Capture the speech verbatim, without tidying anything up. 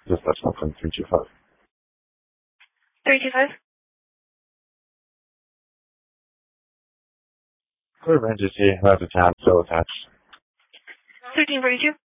Dispatch one from three two five. three two five? Clear Van G C, left of town, still attached. thirteen forty-two?